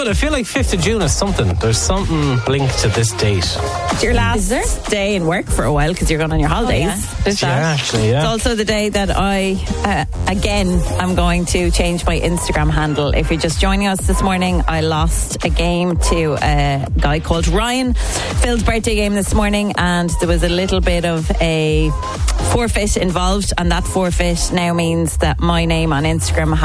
good. I feel like 5th of June is something. There's something linked to this date. It's your last day in work for a while because you're going on your holidays. There's that. Actually, It's also the day that I, again, I'm going to change my Instagram handle. If you're just joining us this morning, I lost a game to a guy called Ryan. Phil's birthday game this morning, and there was a little bit of a forfeit involved, and that forfeit now means that my name on Instagram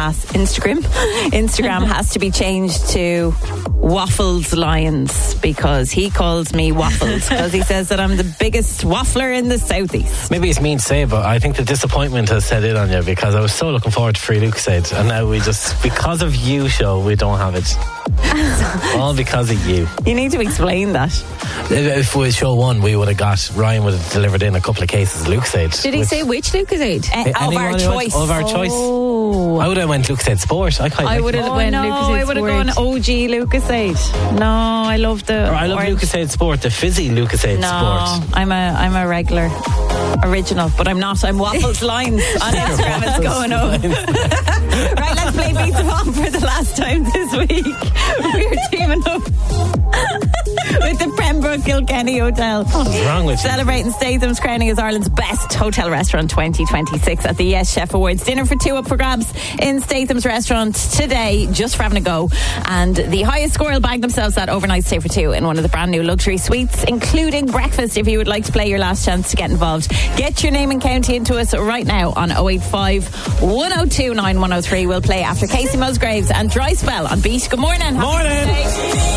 has to be changed to Waffles Lions, because he calls me Waffles because he says that I'm the biggest waffler in the southeast. Maybe it's mean to say, but I think the disappointment has set in on you, because I was so looking forward to Free Lucasade, and now we just, because of you, show, we don't have it. All because of you. You need to explain that. If we show one, Ryan would have delivered in a couple of cases of Lucasade. Did he say which Lucasade? Of our choice. Of our choice. I would have went Lucasade Sport. I would have went Lucasade Sport. I would have gone OG Lucasade. No, I love I love Lucasade Sport, the fizzy Lucasade Sport. I'm a regular original, but I'm not. I'm Waffles Lines on Instagram. It's going on. Right, let's play Beat the Bomb for the last time this week. We're teaming up with the Pembroke Kilkenny Hotel. What's wrong with you? Celebrating Statham's crowning as Ireland's best hotel restaurant 2026 at the Yes Chef Awards. Dinner for two up for grabs in Statham's restaurant today, just for having a go. And the highest score will bag themselves that overnight stay for two in one of the brand new luxury suites, including breakfast. If you would like to play your last chance to get involved, get your name and county into us right now on 085 102 9103. We'll play after Casey Musgraves and Dry Spell on Beat. Good morning. Morning.